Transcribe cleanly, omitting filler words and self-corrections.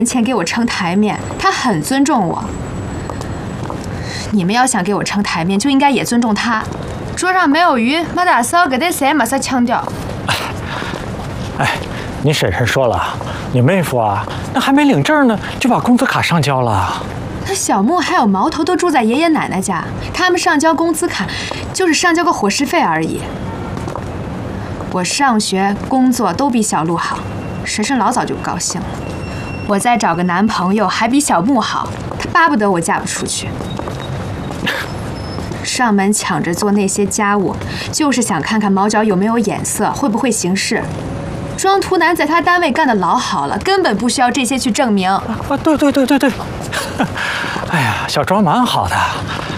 前给我撑台面，他很尊重我。你们要想给我撑台面，就应该也尊重他。桌上没有鱼，马大嫂搿点菜没啥腔调。 哎，你婶婶说了，你妹夫啊，那还没领证呢，就把工资卡上交了。 那小木还有毛头都住在爷爷奶奶家，他们上交工资卡，就是上交个伙食费而已。我上学、工作都比小鹿好，婶婶老早就不高兴了。我再找个男朋友还比小木好，他巴不得我嫁不出去。上门抢着做那些家务，就是想看看毛脚有没有眼色，会不会行事。庄图南在他单位干得老好了，根本不需要这些去证明。 对，哎呀，小庄蛮好的，